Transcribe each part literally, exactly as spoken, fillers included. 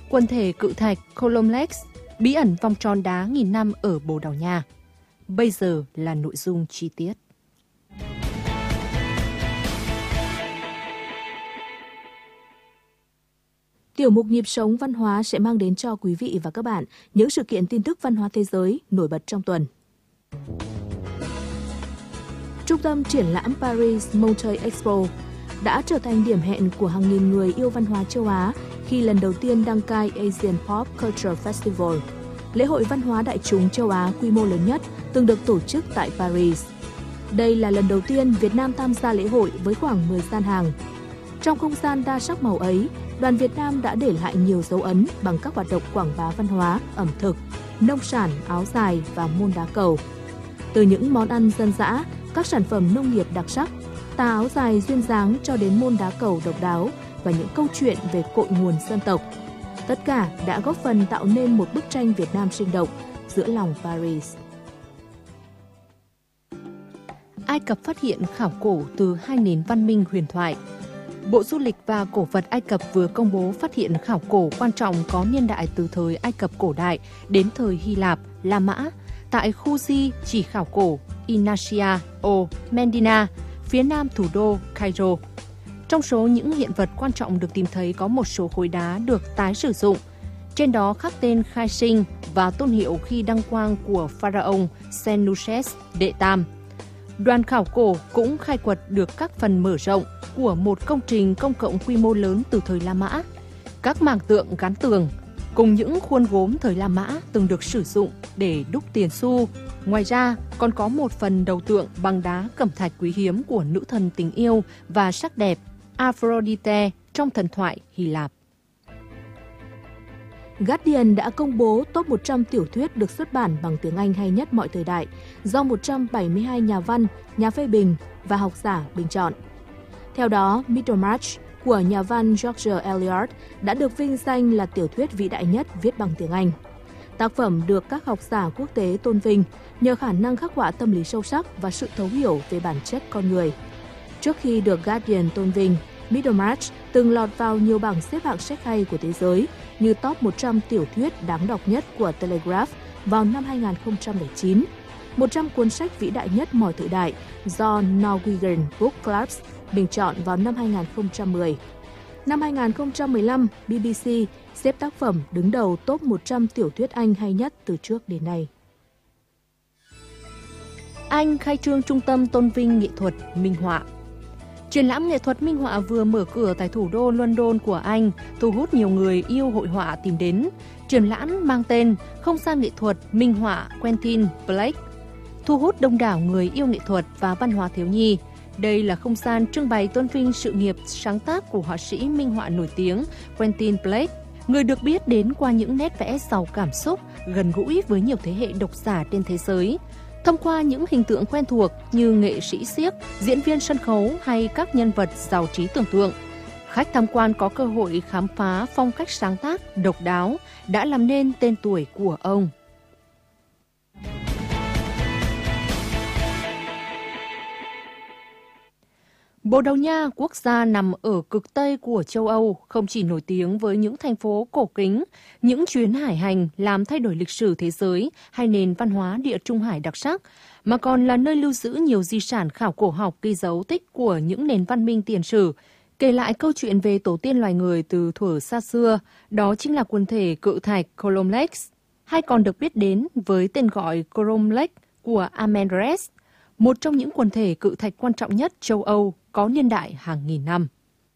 Quần thể cự thạch Cromlech, bí ẩn vòng tròn đá nghìn năm ở Bồ Đào Nha. Bây giờ là nội dung chi tiết. Tiểu mục Nhịp sống văn hóa sẽ mang đến cho quý vị và các bạn những sự kiện tin tức văn hóa thế giới nổi bật trong tuần. Trung tâm triển lãm Paris Montreuil Expo đã trở thành điểm hẹn của hàng nghìn người yêu văn hóa châu Á khi lần đầu tiên đăng cai Asian Pop Culture Festival, lễ hội văn hóa đại chúng châu Á quy mô lớn nhất từng được tổ chức tại Paris. Đây là lần đầu tiên Việt Nam tham gia lễ hội với khoảng mười gian hàng. Trong không gian đa sắc màu ấy, đoàn Việt Nam đã để lại nhiều dấu ấn bằng các hoạt động quảng bá văn hóa, ẩm thực, nông sản, áo dài và môn đá cầu. Từ những món ăn dân dã, các sản phẩm nông nghiệp đặc sắc, tà áo dài duyên dáng cho đến môn đá cầu độc đáo và những câu chuyện về cội nguồn dân tộc. Tất cả đã góp phần tạo nên một bức tranh Việt Nam sinh động giữa lòng Paris. Ai Cập phát hiện khảo cổ từ hai nền văn minh huyền thoại. Bộ Du lịch và Cổ vật Ai Cập vừa công bố phát hiện khảo cổ quan trọng có niên đại từ thời Ai Cập cổ đại đến thời Hy Lạp, La Mã, tại khu di chỉ khảo cổ Inacia o Mendina, phía nam thủ đô Cairo. Trong số những hiện vật quan trọng được tìm thấy có một số khối đá được tái sử dụng. Trên đó khắc tên khai sinh và tôn hiệu khi đăng quang của pharaoh Senusret đệ tam. Đoàn khảo cổ cũng khai quật được các phần mở rộng của một công trình công cộng quy mô lớn từ thời La Mã, các mảng tượng gắn tường, cùng những khuôn gốm thời La Mã từng được sử dụng để đúc tiền xu. Ngoài ra, còn có một phần đầu tượng bằng đá cẩm thạch quý hiếm của nữ thần tình yêu và sắc đẹp Aphrodite trong thần thoại Hy Lạp. Guardian đã công bố top một trăm tiểu thuyết được xuất bản bằng tiếng Anh hay nhất mọi thời đại do một trăm bảy mươi hai nhà văn, nhà phê bình và học giả bình chọn. Theo đó, Middlemarch của nhà văn George Eliot đã được vinh danh là tiểu thuyết vĩ đại nhất viết bằng tiếng Anh. Tác phẩm được các học giả quốc tế tôn vinh nhờ khả năng khắc họa tâm lý sâu sắc và sự thấu hiểu về bản chất con người. Trước khi được Guardian tôn vinh, Middlemarch từng lọt vào nhiều bảng xếp hạng sách hay của thế giới như top một trăm tiểu thuyết đáng đọc nhất của Telegraph vào năm hai không không chín, một trăm cuốn sách vĩ đại nhất mọi thời đại do Norwegian Book Clubs bình chọn vào năm hai không một không. Năm hai không một lăm, bê bê xê xếp tác phẩm đứng đầu top một trăm tiểu thuyết Anh hay nhất từ trước đến nay. Anh khai trương trung tâm tôn vinh nghệ thuật minh họa. Triển lãm nghệ thuật minh họa vừa mở cửa tại thủ đô London của Anh, thu hút nhiều người yêu hội họa tìm đến. Triển lãm mang tên Không gian nghệ thuật minh họa Quentin Blake, thu hút đông đảo người yêu nghệ thuật và văn hóa thiếu nhi. Đây là không gian trưng bày tôn vinh sự nghiệp sáng tác của họa sĩ minh họa nổi tiếng Quentin Blake, người được biết đến qua những nét vẽ giàu cảm xúc, gần gũi với nhiều thế hệ độc giả trên thế giới. Thông qua những hình tượng quen thuộc như nghệ sĩ xiếc, diễn viên sân khấu hay các nhân vật giàu trí tưởng tượng, khách tham quan có cơ hội khám phá phong cách sáng tác độc đáo đã làm nên tên tuổi của ông. Bồ Đào Nha, quốc gia nằm ở cực Tây của châu Âu, không chỉ nổi tiếng với những thành phố cổ kính, những chuyến hải hành làm thay đổi lịch sử thế giới hay nền văn hóa địa Trung Hải đặc sắc, mà còn là nơi lưu giữ nhiều di sản khảo cổ học ghi dấu tích của những nền văn minh tiền sử, kể lại câu chuyện về tổ tiên loài người từ thuở xa xưa, đó chính là quần thể cự thạch Cromlech, hay còn được biết đến với tên gọi Cromlech của Amenres, một trong những quần thể cự thạch quan trọng nhất châu Âu có niên đại hàng nghìn năm.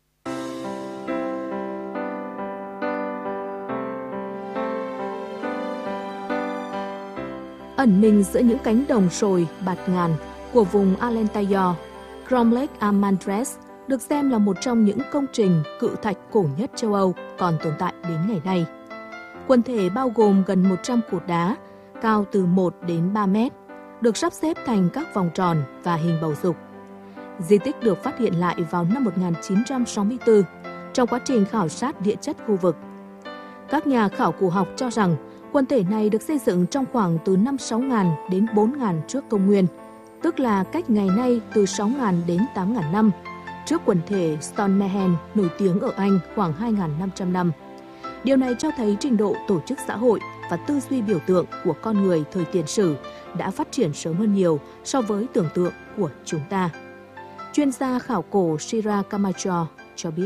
Ẩn mình giữa những cánh đồng sồi bạt ngàn của vùng Alentejo, Cromlech Amenres được xem là một trong những công trình cự thạch cổ nhất châu Âu còn tồn tại đến ngày nay. Quần thể bao gồm gần một trăm cột đá, cao từ một đến ba mét, được sắp xếp thành các vòng tròn và hình bầu dục. Di tích được phát hiện lại vào năm một nghìn chín trăm sáu mươi tư trong quá trình khảo sát địa chất khu vực. Các nhà khảo cổ học cho rằng quần thể này được xây dựng trong khoảng từ năm sáu nghìn đến bốn nghìn trước công nguyên, tức là cách ngày nay từ sáu nghìn đến tám nghìn năm, trước quần thể Stonehenge nổi tiếng ở Anh khoảng hai nghìn năm trăm năm. Điều này cho thấy trình độ tổ chức xã hội và tư duy biểu tượng của con người thời tiền sử đã phát triển sớm hơn nhiều so với tưởng tượng của chúng ta. Chuyên gia khảo cổ Shira Camacho cho biết.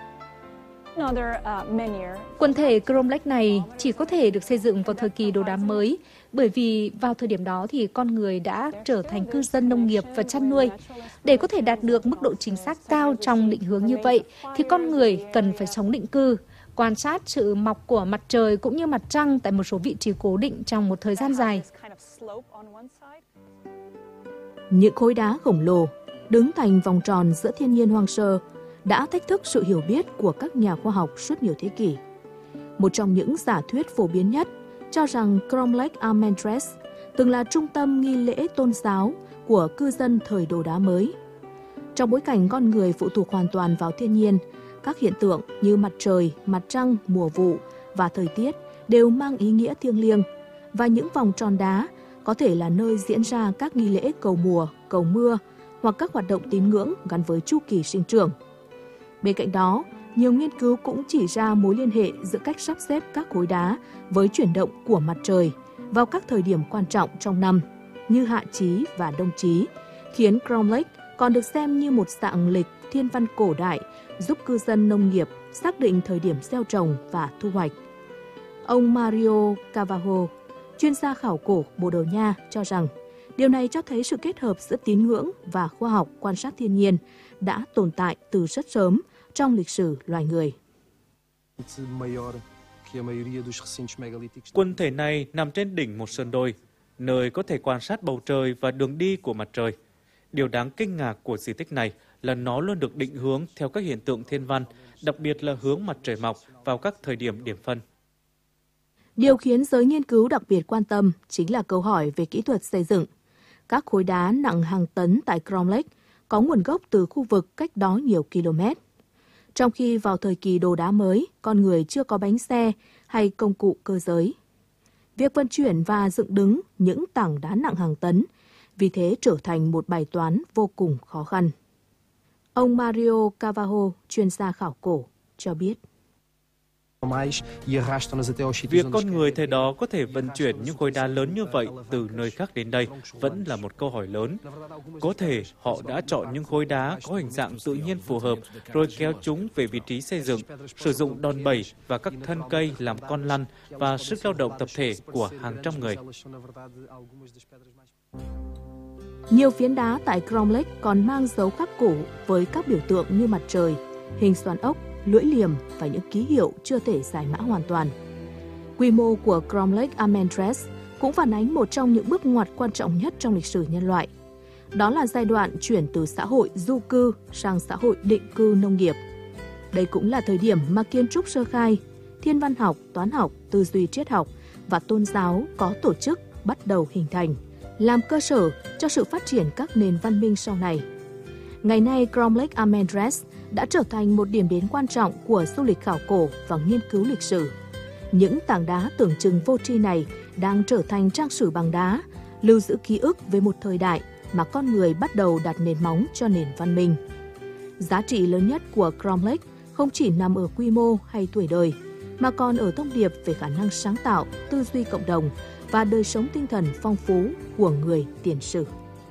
Quần thể Chrome Lake này chỉ có thể được xây dựng vào thời kỳ đồ đá mới, bởi vì vào thời điểm đó thì con người đã trở thành cư dân nông nghiệp và chăn nuôi. Để có thể đạt được mức độ chính xác cao trong định hướng như vậy, thì con người cần phải sống định cư, quan sát sự mọc của mặt trời cũng như mặt trăng tại một số vị trí cố định trong một thời gian dài. Những khối đá khổng lồ đứng thành vòng tròn giữa thiên nhiên hoang sơ đã thách thức sự hiểu biết của các nhà khoa học suốt nhiều thế kỷ. Một trong những giả thuyết phổ biến nhất cho rằng Chrome Lake Amentres từng là trung tâm nghi lễ tôn giáo của cư dân thời đồ đá mới. Trong bối cảnh con người phụ thuộc hoàn toàn vào thiên nhiên, các hiện tượng như mặt trời, mặt trăng, mùa vụ và thời tiết đều mang ý nghĩa thiêng liêng, và những vòng tròn đá có thể là nơi diễn ra các nghi lễ cầu mùa, cầu mưa hoặc các hoạt động tín ngưỡng gắn với chu kỳ sinh trưởng. Bên cạnh đó, nhiều nghiên cứu cũng chỉ ra mối liên hệ giữa cách sắp xếp các khối đá với chuyển động của mặt trời vào các thời điểm quan trọng trong năm, như hạ chí và đông chí, khiến Chrome Lake còn được xem như một dạng lịch thiên văn cổ đại giúp cư dân nông nghiệp xác định thời điểm gieo trồng và thu hoạch. Ông Mario Carvalho, chuyên gia khảo cổ Bồ Đào Nha, cho rằng điều này cho thấy sự kết hợp giữa tín ngưỡng và khoa học quan sát thiên nhiên đã tồn tại từ rất sớm trong lịch sử loài người. Quần thể này nằm trên đỉnh một sơn đồi, nơi có thể quan sát bầu trời và đường đi của mặt trời. Điều đáng kinh ngạc của di tích này là nó luôn được định hướng theo các hiện tượng thiên văn, đặc biệt là hướng mặt trời mọc vào các thời điểm điểm phân. Điều khiến giới nghiên cứu đặc biệt quan tâm chính là câu hỏi về kỹ thuật xây dựng. Các khối đá nặng hàng tấn tại Chrome Lake có nguồn gốc từ khu vực cách đó nhiều km. Trong khi vào thời kỳ đồ đá mới, con người chưa có bánh xe hay công cụ cơ giới. Việc vận chuyển và dựng đứng những tảng đá nặng hàng tấn vì thế trở thành một bài toán vô cùng khó khăn. Ông Mario Carvalho, chuyên gia khảo cổ, cho biết. Việc con người thời đó có thể vận chuyển những khối đá lớn như vậy từ nơi khác đến đây vẫn là một câu hỏi lớn. Có thể họ đã chọn những khối đá có hình dạng tự nhiên phù hợp rồi kéo chúng về vị trí xây dựng, sử dụng đòn bẩy và các thân cây làm con lăn và sức lao động tập thể của hàng trăm người. Nhiều phiến đá tại Chrome Lake còn mang dấu khắc cổ với các biểu tượng như mặt trời, hình xoắn ốc, lưỡi liềm và những ký hiệu chưa thể giải mã hoàn toàn. Quy mô của Chrome Lake Amentres cũng phản ánh một trong những bước ngoặt quan trọng nhất trong lịch sử nhân loại. Đó là giai đoạn chuyển từ xã hội du cư sang xã hội định cư nông nghiệp. Đây cũng là thời điểm mà kiến trúc sơ khai, thiên văn học, toán học, tư duy triết học và tôn giáo có tổ chức bắt đầu hình thành, làm cơ sở cho sự phát triển các nền văn minh sau này. Ngày nay, Chrome Lake Amentres đã trở thành một điểm đến quan trọng của du lịch khảo cổ và nghiên cứu lịch sử. Những tảng đá tưởng chừng vô tri này đang trở thành trang sử bằng đá, lưu giữ ký ức về một thời đại mà con người bắt đầu đặt nền móng cho nền văn minh. Giá trị lớn nhất của Chrome Lake không chỉ nằm ở quy mô hay tuổi đời, mà còn ở thông điệp về khả năng sáng tạo, tư duy cộng đồng và đời sống tinh thần phong phú của người tiền sử.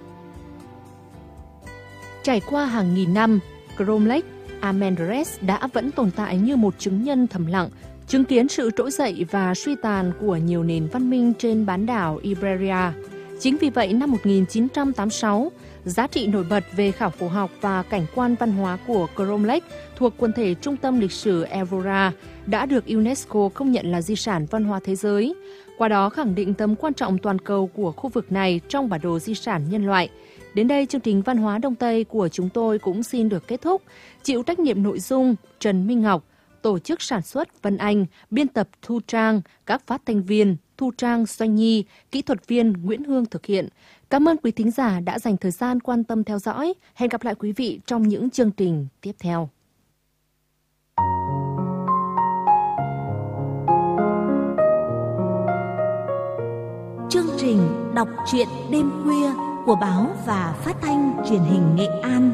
Trải qua hàng nghìn năm, Chrome Lake Amentres đã vẫn tồn tại như một chứng nhân thầm lặng, chứng kiến sự trỗi dậy và suy tàn của nhiều nền văn minh trên bán đảo Iberia. Chính vì vậy, năm một nghìn chín trăm tám mươi sáu, giá trị nổi bật về khảo cổ học và cảnh quan văn hóa của Chrome Lake thuộc quần thể Trung tâm lịch sử Evora đã được UNESCO công nhận là di sản văn hóa thế giới. Qua đó khẳng định tầm quan trọng toàn cầu của khu vực này trong bản đồ di sản nhân loại. Đến đây, chương trình Văn hóa Đông Tây của chúng tôi cũng xin được kết thúc. Chịu trách nhiệm nội dung Trần Minh Ngọc, tổ chức sản xuất Vân Anh, biên tập Thu Trang, các phát thanh viên Thu Trang, Doanh Nhi, kỹ thuật viên Nguyễn Hương thực hiện. Cảm ơn quý thính giả đã dành thời gian quan tâm theo dõi. Hẹn gặp lại quý vị trong những chương trình tiếp theo. Chương trình đọc truyện đêm khuya của báo và phát thanh truyền hình Nghệ An.